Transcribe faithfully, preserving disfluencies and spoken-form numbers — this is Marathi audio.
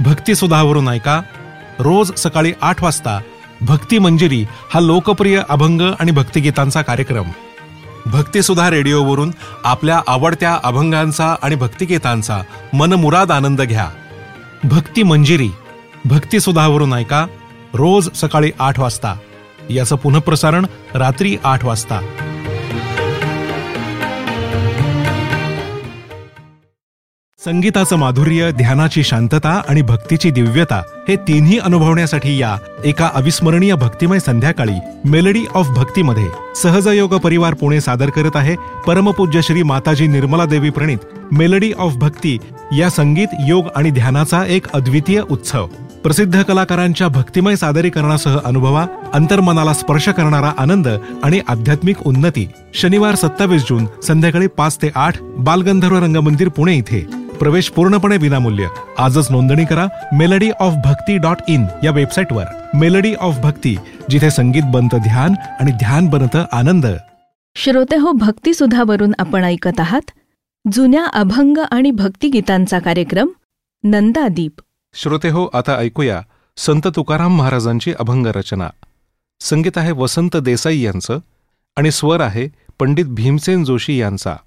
भक्तिसुधावरून ऐका रोज सकाळी आठ वाजता भक्ती मंजिरी हा लोकप्रिय अभंग आणि भक्तिगीतांचा कार्यक्रम. भक्तिसुधा रेडिओवरून आपल्या आवडत्या अभंगांचा आणि भक्तिगीतांचा मनमुराद आनंद घ्या. भक्ती मंजिरी भक्तिसुधावरून ऐका रोज सकाळी आठ वाजता. याचं पुनःप्रसारण रात्री आठ वाजता. संगीताचं माधुर्य, ध्यानाची शांतता आणि भक्तीची दिव्यता हे तिन्ही अनुभवण्यासाठी या एका अविस्मरणीय भक्तिमय संध्याकाळी मेलडी ऑफ भक्तीमध्ये सहजयोग परिवार पुणे सादर करत आहे परमपूज्य श्री माताजी निर्मला देवी प्रणीत मेलडी ऑफ भक्ती या संगीत, योग आणि ध्यानाचा एक अद्वितीय उत्सव. प्रसिद्ध कलाकारांच्या भक्तिमय सादरीकरणासह अनुभवा अंतर्मनाला स्पर्श करणारा आनंद आणि आध्यात्मिक उन्नती. शनिवार सत्तावीस जून संध्याकाळी पाच ते आठ बालगंधर्व रंगमंदिर पुणे इथे. प्रवेश पूर्णपणे विनामूल्य. आजच नोंदणी करा melody of Bhakti dot in या वेबसाईटवर. मेलडी ऑफ भक्ती, जिथे संगीत बनतं ध्यान आणि ध्यान बनतं आनंद. श्रोते हो, भक्तिसुधावरून आपण ऐकत आहात जुन्या अभंग आणि भक्तिगीतांचा कार्यक्रम नंदादीप. श्रोते हो, आता ऐकूया संत तुकाराम महाराजांची अभंग रचना. संगीत आहे वसंत देसाई यांचं आणि स्वर आहे पंडित भीमसेन जोशी यांचा.